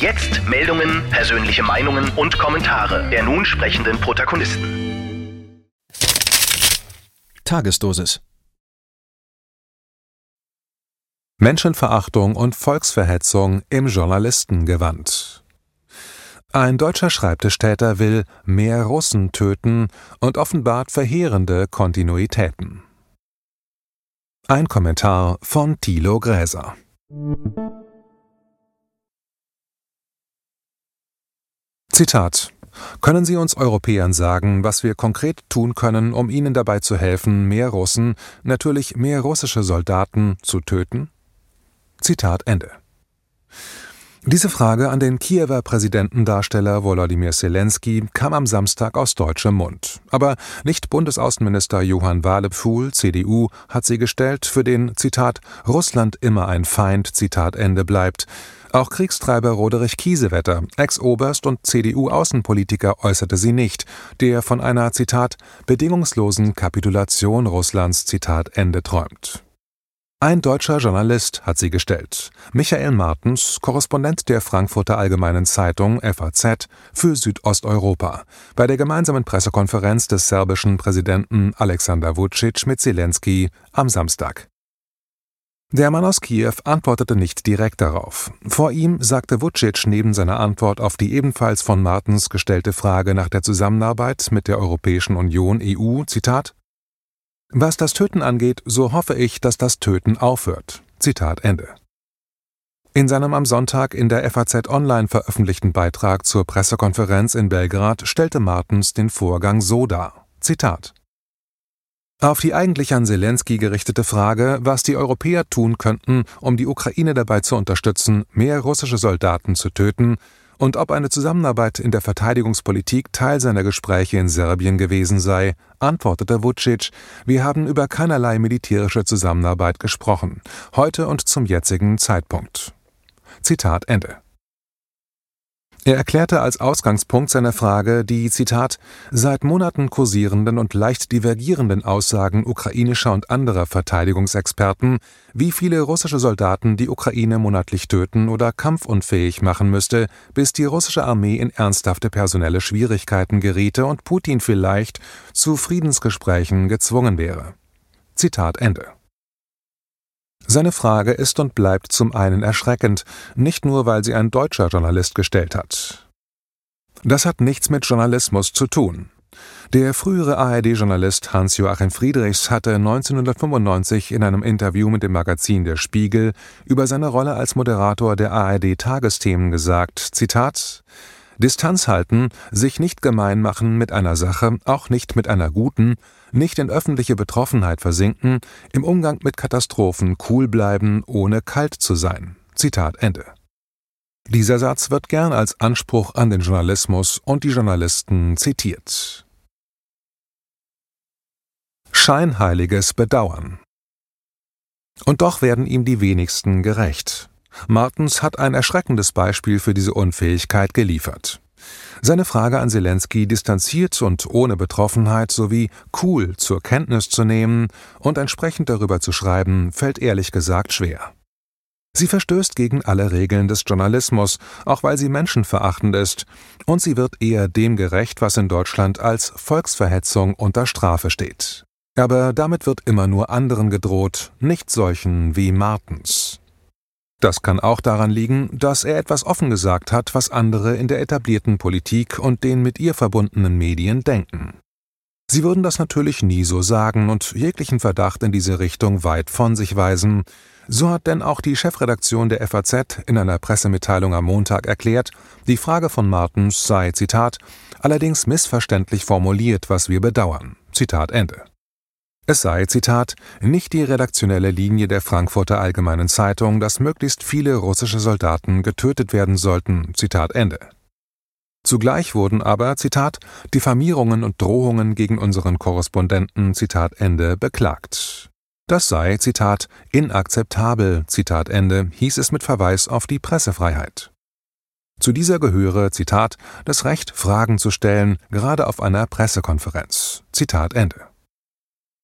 Jetzt Meldungen, persönliche Meinungen und Kommentare der nun sprechenden Protagonisten. Tagesdosis. Menschenverachtung und Volksverhetzung im Journalistengewand. Ein deutscher Schreibtischtäter will mehr Russen töten und offenbart verheerende Kontinuitäten. Ein Kommentar von Thilo Gräser. Zitat: Können Sie uns Europäern sagen, was wir konkret tun können, um Ihnen dabei zu helfen, mehr Russen, natürlich mehr russische Soldaten, zu töten? Zitat Ende. Diese Frage an den Kiewer Präsidentendarsteller Volodymyr Zelensky kam am Samstag aus deutschem Mund. Aber nicht Bundesaußenminister Johann Wahle-Pfuhl, CDU, hat sie gestellt, für den, Zitat, Russland immer ein Feind, Zitat Ende bleibt. Auch Kriegstreiber Roderich Kiesewetter, Ex-Oberst und CDU-Außenpolitiker, äußerte sie nicht, der von einer, Zitat, bedingungslosen Kapitulation Russlands, Zitat Ende träumt. Ein deutscher Journalist hat sie gestellt. Michael Martens, Korrespondent der Frankfurter Allgemeinen Zeitung FAZ für Südosteuropa, bei der gemeinsamen Pressekonferenz des serbischen Präsidenten Alexander Vučić mit Zelensky am Samstag. Der Mann aus Kiew antwortete nicht direkt darauf. Vor ihm sagte Vučić neben seiner Antwort auf die ebenfalls von Martens gestellte Frage nach der Zusammenarbeit mit der Europäischen Union EU, Zitat: Was das Töten angeht, so hoffe ich, dass das Töten aufhört. Zitat Ende. In seinem am Sonntag in der FAZ Online veröffentlichten Beitrag zur Pressekonferenz in Belgrad stellte Martens den Vorgang so dar. Zitat: Auf die eigentlich an Zelensky gerichtete Frage, was die Europäer tun könnten, um die Ukraine dabei zu unterstützen, mehr russische Soldaten zu töten, und ob eine Zusammenarbeit in der Verteidigungspolitik Teil seiner Gespräche in Serbien gewesen sei, antwortete Vučić: Wir haben über keinerlei militärische Zusammenarbeit gesprochen, heute und zum jetzigen Zeitpunkt. Zitat Ende. Er erklärte als Ausgangspunkt seiner Frage die, Zitat, seit Monaten kursierenden und leicht divergierenden Aussagen ukrainischer und anderer Verteidigungsexperten, wie viele russische Soldaten die Ukraine monatlich töten oder kampfunfähig machen müsste, bis die russische Armee in ernsthafte personelle Schwierigkeiten geriete und Putin vielleicht zu Friedensgesprächen gezwungen wäre. Zitat Ende. Seine Frage ist und bleibt zum einen erschreckend, nicht nur, weil sie ein deutscher Journalist gestellt hat. Das hat nichts mit Journalismus zu tun. Der frühere ARD-Journalist Hans-Joachim Friedrichs hatte 1995 in einem Interview mit dem Magazin Der Spiegel über seine Rolle als Moderator der ARD-Tagesthemen gesagt, Zitat: Distanz halten, sich nicht gemein machen mit einer Sache, auch nicht mit einer guten, nicht in öffentliche Betroffenheit versinken, im Umgang mit Katastrophen cool bleiben, ohne kalt zu sein. Zitat Ende. Dieser Satz wird gern als Anspruch an den Journalismus und die Journalisten zitiert. Scheinheiliges Bedauern. Und doch werden ihm die wenigsten gerecht. Martens hat ein erschreckendes Beispiel für diese Unfähigkeit geliefert. Seine Frage an Zelensky distanziert und ohne Betroffenheit sowie cool zur Kenntnis zu nehmen und entsprechend darüber zu schreiben, fällt ehrlich gesagt schwer. Sie verstößt gegen alle Regeln des Journalismus, auch weil sie menschenverachtend ist, und sie wird eher dem gerecht, was in Deutschland als Volksverhetzung unter Strafe steht. Aber damit wird immer nur anderen gedroht, nicht solchen wie Martens. Das kann auch daran liegen, dass er etwas offen gesagt hat, was andere in der etablierten Politik und den mit ihr verbundenen Medien denken. Sie würden das natürlich nie so sagen und jeglichen Verdacht in diese Richtung weit von sich weisen. So hat denn auch die Chefredaktion der FAZ in einer Pressemitteilung am Montag erklärt, die Frage von Martens sei, Zitat, allerdings missverständlich formuliert, was wir bedauern. Zitat Ende. Es sei, Zitat, nicht die redaktionelle Linie der Frankfurter Allgemeinen Zeitung, dass möglichst viele russische Soldaten getötet werden sollten, Zitat Ende. Zugleich wurden aber, Zitat, Diffamierungen und Drohungen gegen unseren Korrespondenten, Zitat Ende, beklagt. Das sei, Zitat, inakzeptabel, Zitat Ende, hieß es mit Verweis auf die Pressefreiheit. Zu dieser gehöre, Zitat, das Recht, Fragen zu stellen, gerade auf einer Pressekonferenz, Zitat Ende.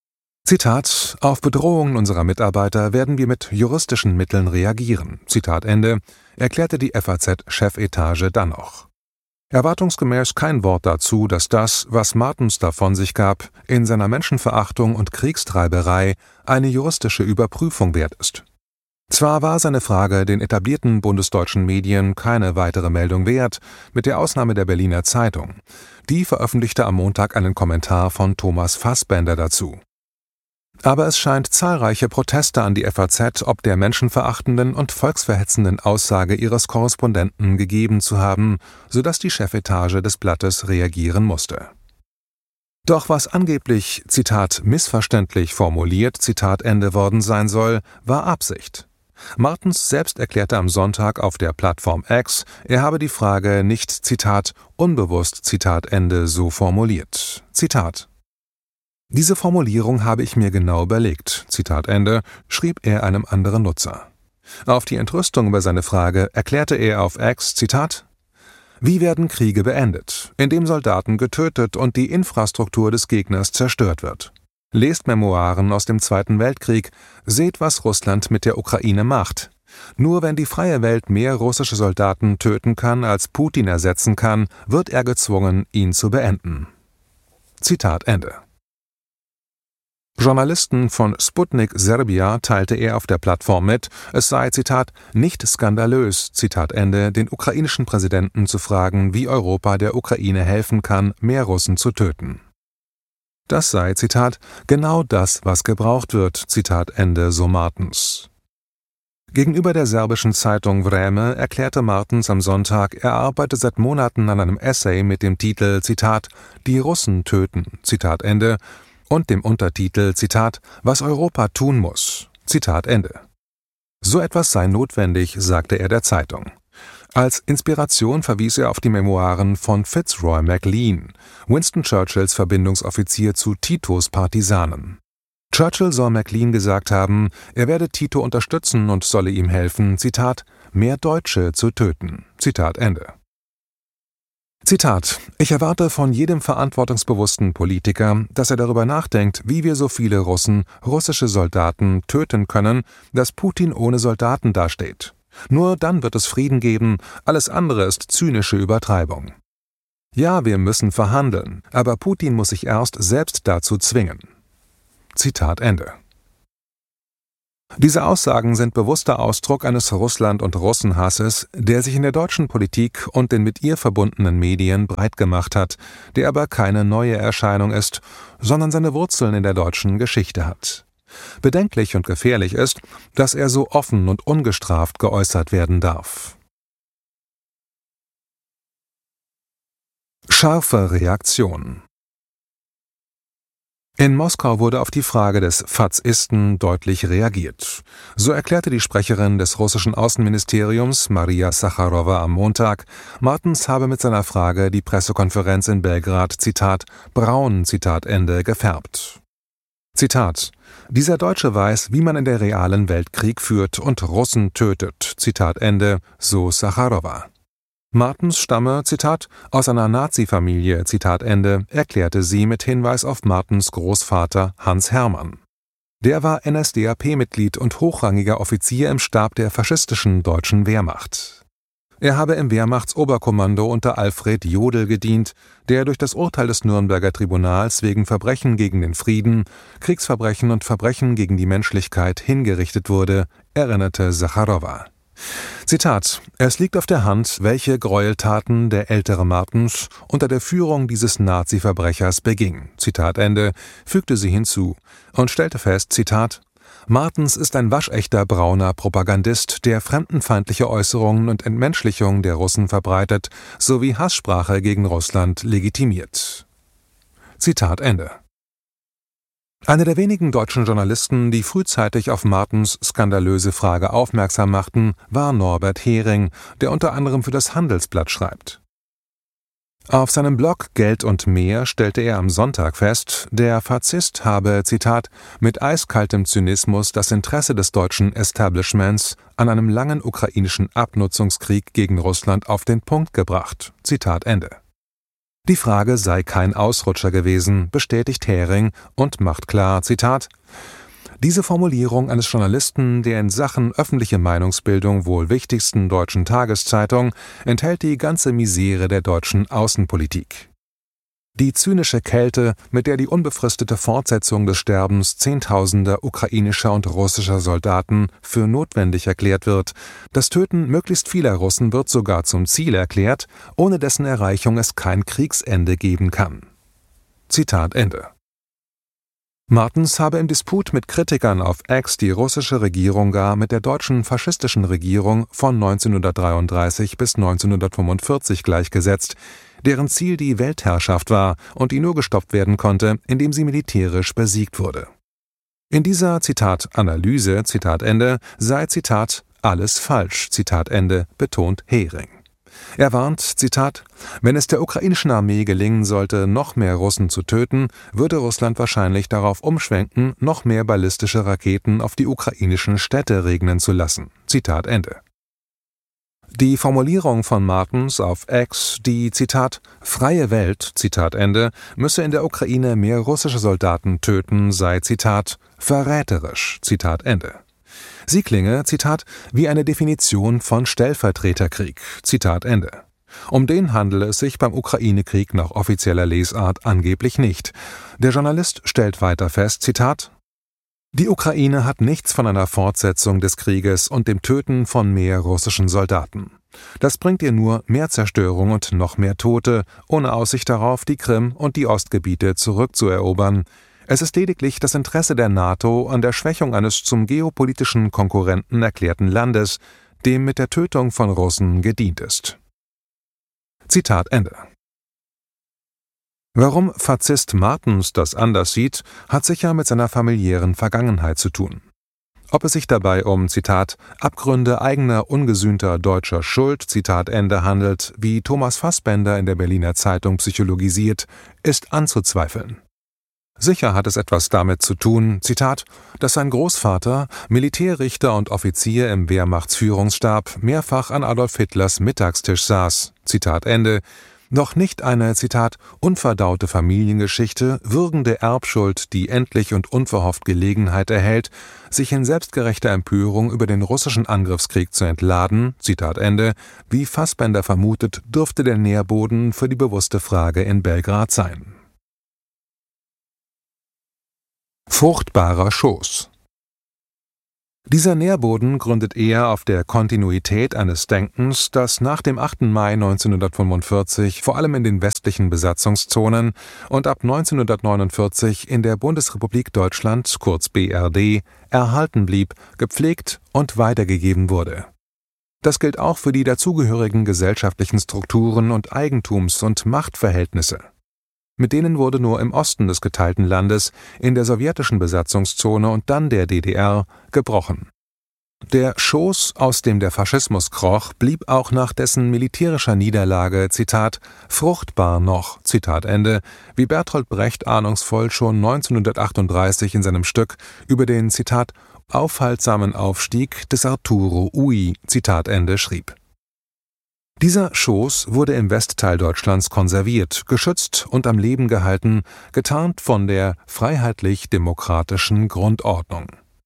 Zitat: »Auf Bedrohungen unserer Mitarbeiter werden wir mit juristischen Mitteln reagieren«, Zitat Ende, erklärte die FAZ-Chefetage dann noch. Erwartungsgemäß kein Wort dazu, dass das, was Martens da von sich gab, in seiner Menschenverachtung und Kriegstreiberei eine juristische Überprüfung wert ist. Zwar war seine Frage den etablierten bundesdeutschen Medien keine weitere Meldung wert, mit der Ausnahme der Berliner Zeitung. Die veröffentlichte am Montag einen Kommentar von Thomas Fassbender dazu. Aber es scheint zahlreiche Proteste an die FAZ ob der menschenverachtenden und volksverhetzenden Aussage ihres Korrespondenten gegeben zu haben, sodass die Chefetage des Blattes reagieren musste. Doch was angeblich, Zitat, missverständlich formuliert, Zitat Ende worden sein soll, war Absicht. Martens selbst erklärte am Sonntag auf der Plattform X, er habe die Frage nicht, Zitat, unbewusst, Zitat Ende, so formuliert. Zitat: »Diese Formulierung habe ich mir genau überlegt«, Zitat Ende, schrieb er einem anderen Nutzer. Auf die Entrüstung über seine Frage erklärte er auf X, Zitat: »Wie werden Kriege beendet? Indem Soldaten getötet und die Infrastruktur des Gegners zerstört wird. Lest Memoiren aus dem Zweiten Weltkrieg, seht, was Russland mit der Ukraine macht. Nur wenn die freie Welt mehr russische Soldaten töten kann, als Putin ersetzen kann, wird er gezwungen, ihn zu beenden.« Zitat Ende. Journalisten von Sputnik Serbia teilte er auf der Plattform mit, es sei, Zitat, nicht skandalös, Zitat Ende, den ukrainischen Präsidenten zu fragen, wie Europa der Ukraine helfen kann, mehr Russen zu töten. Das sei, Zitat, genau das, was gebraucht wird, Zitat Ende, so Martens. Gegenüber der serbischen Zeitung Vreme erklärte Martens am Sonntag, er arbeite seit Monaten an einem Essay mit dem Titel, Zitat, Die Russen töten, Zitat Ende, und dem Untertitel, Zitat, Was Europa tun muss, Zitat Ende. So etwas sei notwendig, sagte er der Zeitung. Als Inspiration verwies er auf die Memoiren von Fitzroy MacLean, Winston Churchills Verbindungsoffizier zu Titos Partisanen. Churchill soll MacLean gesagt haben, er werde Tito unterstützen und solle ihm helfen, Zitat, mehr Deutsche zu töten, Zitat Ende. Zitat: »Ich erwarte von jedem verantwortungsbewussten Politiker, dass er darüber nachdenkt, wie wir so viele Russen, russische Soldaten, töten können, dass Putin ohne Soldaten dasteht. Nur dann wird es Frieden geben, alles andere ist zynische Übertreibung. Ja, wir müssen verhandeln, aber Putin muss sich erst selbst dazu zwingen.« Zitat Ende. Diese Aussagen sind bewusster Ausdruck eines Russland- und Russenhasses, der sich in der deutschen Politik und den mit ihr verbundenen Medien breit gemacht hat, der aber keine neue Erscheinung ist, sondern seine Wurzeln in der deutschen Geschichte hat. Bedenklich und gefährlich ist, dass er so offen und ungestraft geäußert werden darf. Scharfe Reaktion. In Moskau wurde auf die Frage des Fazisten deutlich reagiert. So erklärte die Sprecherin des russischen Außenministeriums, Maria Sacharowa, am Montag, Martens habe mit seiner Frage die Pressekonferenz in Belgrad, Zitat, braun, Zitat Ende, gefärbt. Zitat: »Dieser Deutsche weiß, wie man in der realen Welt Krieg führt und Russen tötet«, Zitat Ende, so Sacharowa. Martens stamme, Zitat, aus einer Nazi-Familie, Zitat Ende, erklärte sie mit Hinweis auf Martens Großvater Hans Hermann. Der war NSDAP-Mitglied und hochrangiger Offizier im Stab der faschistischen deutschen Wehrmacht. Er habe im Wehrmachtsoberkommando unter Alfred Jodl gedient, der durch das Urteil des Nürnberger Tribunals wegen Verbrechen gegen den Frieden, Kriegsverbrechen und Verbrechen gegen die Menschlichkeit hingerichtet wurde, erinnerte Sacharowa. Zitat: »Es liegt auf der Hand, welche Gräueltaten der ältere Martens unter der Führung dieses Nazi-Verbrechers beging«, Zitat Ende, fügte sie hinzu und stellte fest, Zitat, »Martens ist ein waschechter brauner Propagandist, der fremdenfeindliche Äußerungen und Entmenschlichung der Russen verbreitet, sowie Hasssprache gegen Russland legitimiert.« Zitat Ende. Einer der wenigen deutschen Journalisten, die frühzeitig auf Martens skandalöse Frage aufmerksam machten, war Norbert Hering, der unter anderem für das Handelsblatt schreibt. Auf seinem Blog Geld und Mehr stellte er am Sonntag fest, der Fazist habe, Zitat, mit eiskaltem Zynismus das Interesse des deutschen Establishments an einem langen ukrainischen Abnutzungskrieg gegen Russland auf den Punkt gebracht. Zitat Ende. Die Frage sei kein Ausrutscher gewesen, bestätigt Hering und macht klar, Zitat: Diese Formulierung eines Journalisten der in Sachen öffentliche Meinungsbildung wohl wichtigsten deutschen Tageszeitung enthält die ganze Misere der deutschen Außenpolitik. Die zynische Kälte, mit der die unbefristete Fortsetzung des Sterbens zehntausender ukrainischer und russischer Soldaten für notwendig erklärt wird, das Töten möglichst vieler Russen wird sogar zum Ziel erklärt, ohne dessen Erreichung es kein Kriegsende geben kann. Zitat Ende. Martens habe im Disput mit Kritikern auf X die russische Regierung gar mit der deutschen faschistischen Regierung von 1933 bis 1945 gleichgesetzt, deren Ziel die Weltherrschaft war und die nur gestoppt werden konnte, indem sie militärisch besiegt wurde. In dieser, Zitat, Analyse, Zitat Ende, sei, Zitat, alles falsch, Zitat Ende, betont Hering. Er warnt, Zitat: Wenn es der ukrainischen Armee gelingen sollte, noch mehr Russen zu töten, würde Russland wahrscheinlich darauf umschwenken, noch mehr ballistische Raketen auf die ukrainischen Städte regnen zu lassen. Zitat Ende. Die Formulierung von Martens auf X, die, Zitat, freie Welt, Zitat Ende, müsse in der Ukraine mehr russische Soldaten töten, sei, Zitat, verräterisch, Zitat Ende. Sie klinge, Zitat, wie eine Definition von Stellvertreterkrieg, Zitat Ende. Um den handele es sich beim Ukraine-Krieg nach offizieller Lesart angeblich nicht. Der Journalist stellt weiter fest, Zitat: Die Ukraine hat nichts von einer Fortsetzung des Krieges und dem Töten von mehr russischen Soldaten. Das bringt ihr nur mehr Zerstörung und noch mehr Tote, ohne Aussicht darauf, die Krim und die Ostgebiete zurückzuerobern. Es ist lediglich das Interesse der NATO an der Schwächung eines zum geopolitischen Konkurrenten erklärten Landes, dem mit der Tötung von Russen gedient ist. Zitat Ende. Warum Fazist Martens das anders sieht, hat sicher mit seiner familiären Vergangenheit zu tun. Ob es sich dabei um, Zitat, Abgründe eigener ungesühnter deutscher Schuld, Zitat Ende, handelt, wie Thomas Fassbender in der Berliner Zeitung psychologisiert, ist anzuzweifeln. Sicher hat es etwas damit zu tun, Zitat, dass sein Großvater, Militärrichter und Offizier im Wehrmachtsführungsstab, mehrfach an Adolf Hitlers Mittagstisch saß, Zitat Ende, doch nicht eine, Zitat, unverdaute Familiengeschichte, würgende Erbschuld, die endlich und unverhofft Gelegenheit erhält, sich in selbstgerechter Empörung über den russischen Angriffskrieg zu entladen, Zitat Ende, wie Fassbender vermutet, dürfte der Nährboden für die bewusste Frage in Belgrad sein. Fruchtbarer Schoß. Dieser Nährboden gründet eher auf der Kontinuität eines Denkens, das nach dem 8. Mai 1945 vor allem in den westlichen Besatzungszonen und ab 1949 in der Bundesrepublik Deutschland, kurz BRD, erhalten blieb, gepflegt und weitergegeben wurde. Das gilt auch für die dazugehörigen gesellschaftlichen Strukturen und Eigentums- und Machtverhältnisse. Mit denen wurde nur im Osten des geteilten Landes, in der sowjetischen Besatzungszone und dann der DDR, gebrochen. Der Schoß, aus dem der Faschismus kroch, blieb auch nach dessen militärischer Niederlage, Zitat, fruchtbar noch, Zitat Ende, wie Bertolt Brecht ahnungsvoll schon 1938 in seinem Stück über den, Zitat, aufhaltsamen Aufstieg des Arturo Ui, Zitat Ende, schrieb. Dieser Schoß wurde im Westteil Deutschlands konserviert, geschützt und am Leben gehalten, getarnt von der freiheitlich-demokratischen Grundordnung.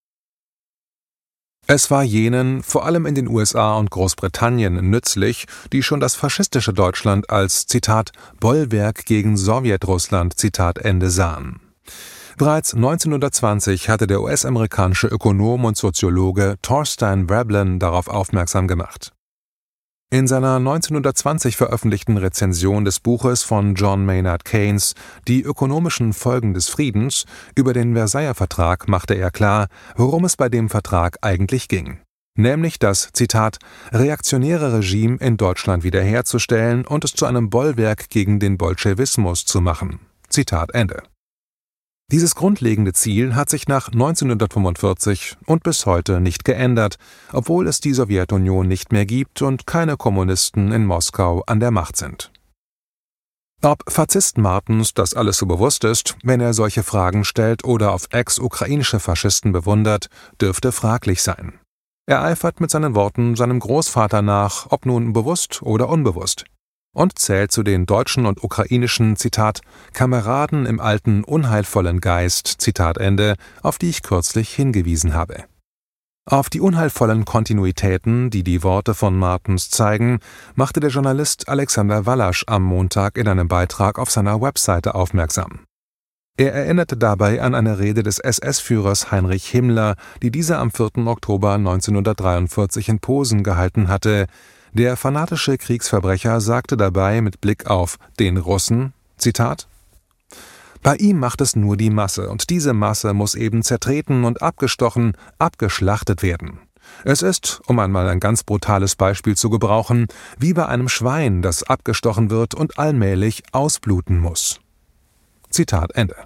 Es war jenen, vor allem in den USA und Großbritannien, nützlich, die schon das faschistische Deutschland als, Zitat, Bollwerk gegen Sowjetrussland, Zitat Ende, sahen. Bereits 1920 hatte der US-amerikanische Ökonom und Soziologe Thorstein Veblen darauf aufmerksam gemacht. In seiner 1920 veröffentlichten Rezension des Buches von John Maynard Keynes »Die ökonomischen Folgen des Friedens« über den Versailler Vertrag machte er klar, worum es bei dem Vertrag eigentlich ging. Nämlich das, Zitat, reaktionäre Regime in Deutschland wiederherzustellen und es zu einem Bollwerk gegen den Bolschewismus zu machen. Zitat Ende. Dieses grundlegende Ziel hat sich nach 1945 und bis heute nicht geändert, obwohl es die Sowjetunion nicht mehr gibt und keine Kommunisten in Moskau an der Macht sind. Ob Fazist Martens das alles so bewusst ist, wenn er solche Fragen stellt oder auf ex-ukrainische Faschisten bewundert, dürfte fraglich sein. Er eifert mit seinen Worten seinem Großvater nach, ob nun bewusst oder unbewusst. und zählt zu den deutschen und ukrainischen, Zitat, Kameraden im alten, unheilvollen Geist, Zitat Ende, auf die ich kürzlich hingewiesen habe. Auf die unheilvollen Kontinuitäten, die die Worte von Martens zeigen, machte der Journalist Alexander Wallasch am Montag in einem Beitrag auf seiner Webseite aufmerksam. Er erinnerte dabei an eine Rede des SS-Führers Heinrich Himmler, die dieser am 4. Oktober 1943 in Posen gehalten hatte. Der fanatische Kriegsverbrecher sagte dabei mit Blick auf den Russen, Zitat, »Bei ihm macht es nur die Masse, und diese Masse muss eben zertreten und abgestochen, abgeschlachtet werden. Es ist, um einmal ein ganz brutales Beispiel zu gebrauchen, wie bei einem Schwein, das abgestochen wird und allmählich ausbluten muss.« Zitat Ende.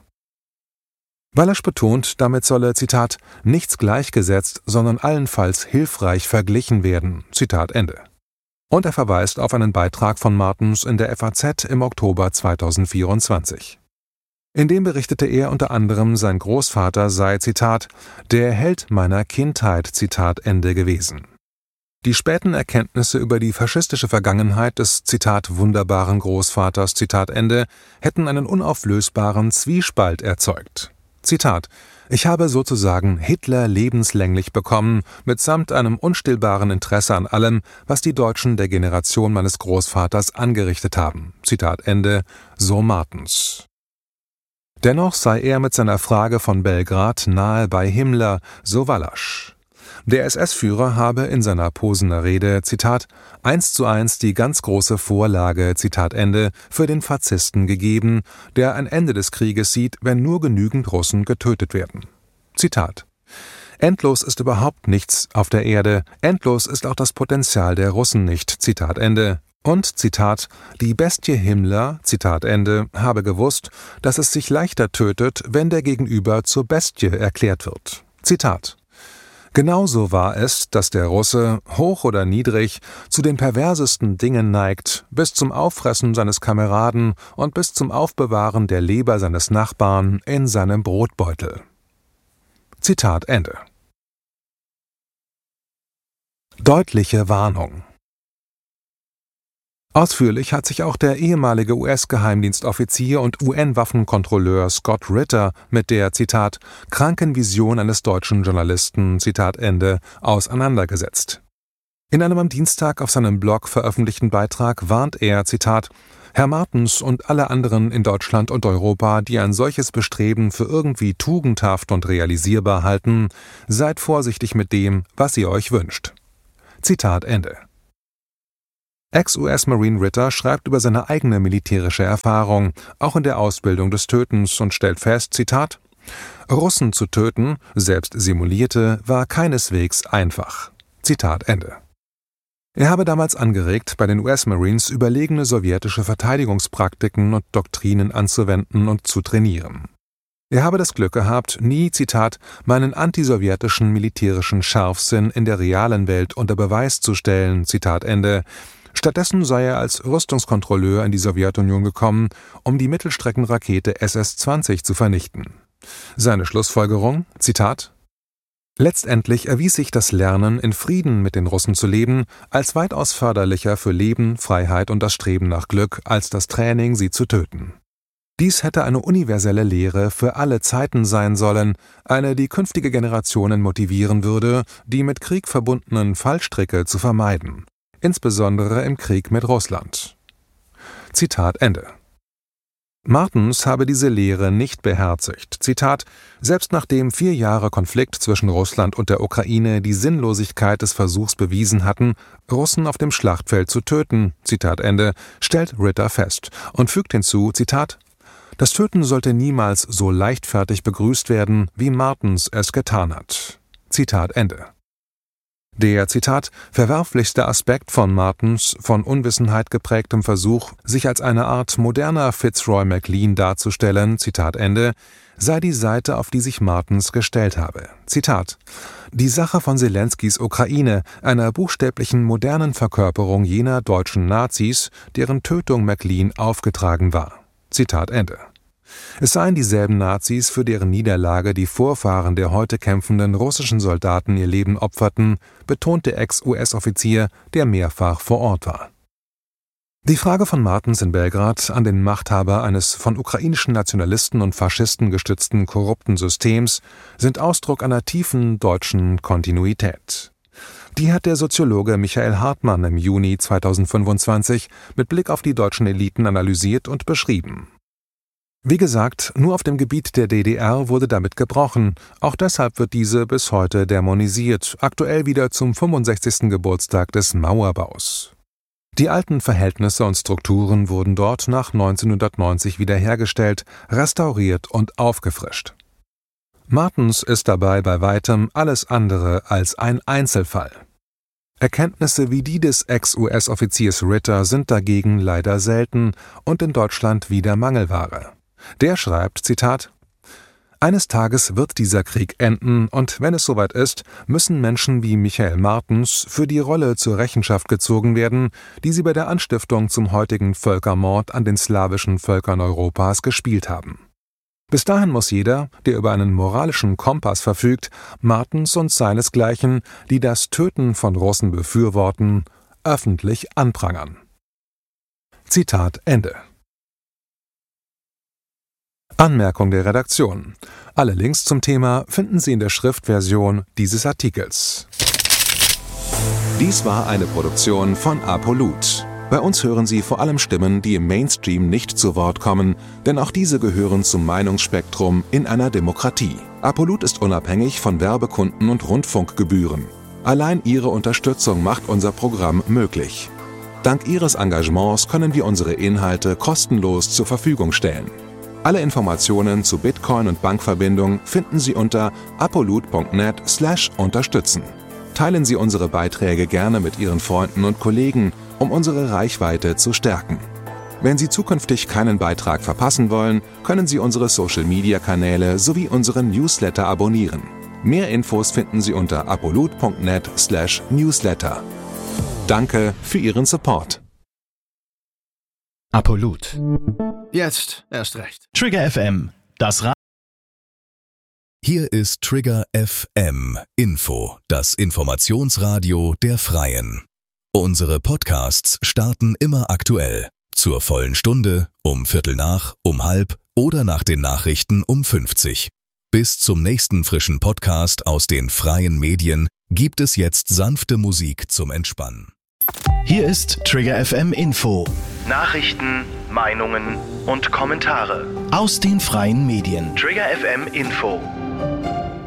Wallasch betont, damit solle, Zitat, nichts gleichgesetzt, sondern allenfalls hilfreich verglichen werden, Zitat Ende. Und er verweist auf einen Beitrag von Martens in der FAZ im Oktober 2024. In dem berichtete er unter anderem, sein Großvater sei, Zitat, der Held meiner Kindheit, Zitat Ende gewesen. Die späten Erkenntnisse über die faschistische Vergangenheit des, Zitat, wunderbaren Großvaters, Zitat Ende, hätten einen unauflösbaren Zwiespalt erzeugt. Zitat, ich habe sozusagen Hitler lebenslänglich bekommen, mitsamt einem unstillbaren Interesse an allem, was die Deutschen der Generation meines Großvaters angerichtet haben. Zitat Ende, so Martens. Dennoch sei er mit seiner Frage von Belgrad nahe bei Himmler, so Wallasch. Der SS-Führer habe in seiner Posener Rede, Zitat, 1:1 die ganz große Vorlage, Zitat Ende, für den Fazisten gegeben, der ein Ende des Krieges sieht, wenn nur genügend Russen getötet werden. Zitat, endlos ist überhaupt nichts auf der Erde, endlos ist auch das Potenzial der Russen nicht, Zitat Ende. Und, Zitat, die Bestie Himmler, Zitat Ende, habe gewusst, dass es sich leichter tötet, wenn der Gegenüber zur Bestie erklärt wird. Zitat, genauso war es, dass der Russe, hoch oder niedrig, zu den perversesten Dingen neigt, bis zum Auffressen seines Kameraden und bis zum Aufbewahren der Leber seines Nachbarn in seinem Brotbeutel. Zitat Ende. Deutliche Warnung. Ausführlich hat sich auch der ehemalige US-Geheimdienstoffizier und UN-Waffenkontrolleur Scott Ritter mit der, Zitat, kranken Vision eines deutschen Journalisten, Zitat Ende, auseinandergesetzt. In einem am Dienstag auf seinem Blog veröffentlichten Beitrag warnt er, Zitat, Herr Martens und alle anderen in Deutschland und Europa, die ein solches Bestreben für irgendwie tugendhaft und realisierbar halten, seid vorsichtig mit dem, was ihr euch wünscht. Zitat Ende. Ex-US-Marine Ritter schreibt über seine eigene militärische Erfahrung, auch in der Ausbildung des Tötens, und stellt fest, Zitat, Russen zu töten, selbst simulierte, war keineswegs einfach. Zitat Ende. Er habe damals angeregt, bei den US-Marines überlegene sowjetische Verteidigungspraktiken und Doktrinen anzuwenden und zu trainieren. Er habe das Glück gehabt, nie, Zitat, meinen antisowjetischen militärischen Scharfsinn in der realen Welt unter Beweis zu stellen, Zitat Ende. Stattdessen sei er als Rüstungskontrolleur in die Sowjetunion gekommen, um die Mittelstreckenrakete SS-20 zu vernichten. Seine Schlussfolgerung, Zitat, letztendlich erwies sich das Lernen, in Frieden mit den Russen zu leben, als weitaus förderlicher für Leben, Freiheit und das Streben nach Glück, als das Training, sie zu töten. Dies hätte eine universelle Lehre für alle Zeiten sein sollen, eine, die künftige Generationen motivieren würde, die mit Krieg verbundenen Fallstricke zu vermeiden. Insbesondere im Krieg mit Russland. Zitat Ende. Martens habe diese Lehre nicht beherzigt. Zitat, selbst nachdem 4 Jahre Konflikt zwischen Russland und der Ukraine die Sinnlosigkeit des Versuchs bewiesen hatten, Russen auf dem Schlachtfeld zu töten, Zitat Ende, stellt Ritter fest und fügt hinzu, Zitat, das Töten sollte niemals so leichtfertig begrüßt werden, wie Martens es getan hat. Zitat Ende. Der, Zitat, verwerflichste Aspekt von Martens, von Unwissenheit geprägtem Versuch, sich als eine Art moderner Fitzroy MacLean darzustellen, Zitat Ende, sei die Seite, auf die sich Martens gestellt habe. Zitat, die Sache von Zelenskys Ukraine, einer buchstäblichen modernen Verkörperung jener deutschen Nazis, deren Tötung MacLean aufgetragen war. Zitat Ende. Es seien dieselben Nazis, für deren Niederlage die Vorfahren der heute kämpfenden russischen Soldaten ihr Leben opferten, betonte Ex-US-Offizier, der mehrfach vor Ort war. Die Frage von Martens in Belgrad an den Machthaber eines von ukrainischen Nationalisten und Faschisten gestützten korrupten Systems sind Ausdruck einer tiefen deutschen Kontinuität. Die hat der Soziologe Michael Hartmann im Juni 2025 mit Blick auf die deutschen Eliten analysiert und beschrieben. Wie gesagt, nur auf dem Gebiet der DDR wurde damit gebrochen, auch deshalb wird diese bis heute dämonisiert, aktuell wieder zum 65. Geburtstag des Mauerbaus. Die alten Verhältnisse und Strukturen wurden dort nach 1990 wiederhergestellt, restauriert und aufgefrischt. Martens ist dabei bei weitem alles andere als ein Einzelfall. Erkenntnisse wie die des Ex-US-Offiziers Ritter sind dagegen leider selten und in Deutschland wieder Mangelware. Der schreibt, Zitat: Eines Tages wird dieser Krieg enden und wenn es soweit ist, müssen Menschen wie Michael Martens für die Rolle zur Rechenschaft gezogen werden, die sie bei der Anstiftung zum heutigen Völkermord an den slawischen Völkern Europas gespielt haben. Bis dahin muss jeder, der über einen moralischen Kompass verfügt, Martens und seinesgleichen, die das Töten von Russen befürworten, öffentlich anprangern. Zitat Ende. Anmerkung der Redaktion. Alle Links zum Thema finden Sie in der Schriftversion dieses Artikels. Dies war eine Produktion von Apolut. Bei uns hören Sie vor allem Stimmen, die im Mainstream nicht zu Wort kommen, denn auch diese gehören zum Meinungsspektrum in einer Demokratie. Apolut ist unabhängig von Werbekunden und Rundfunkgebühren. Allein Ihre Unterstützung macht unser Programm möglich. Dank Ihres Engagements können wir unsere Inhalte kostenlos zur Verfügung stellen. Alle Informationen zu Bitcoin und Bankverbindung finden Sie unter apolut.net/unterstützen. Teilen Sie unsere Beiträge gerne mit Ihren Freunden und Kollegen, um unsere Reichweite zu stärken. Wenn Sie zukünftig keinen Beitrag verpassen wollen, können Sie unsere Social-Media-Kanäle sowie unseren Newsletter abonnieren. Mehr Infos finden Sie unter apolut.net/newsletter. Danke für Ihren Support. Apolut. Jetzt erst recht. Trigger FM, das Hier ist Trigger FM Info, das Informationsradio der Freien. Unsere Podcasts starten immer aktuell. Zur vollen Stunde, um 15:15, um 16:30 oder nach den Nachrichten um 50. Bis zum nächsten frischen Podcast aus den freien Medien gibt es jetzt sanfte Musik zum Entspannen. Hier ist Trigger FM Info. Nachrichten, Meinungen und Kommentare Aus den freien Medien. Trigger FM Info.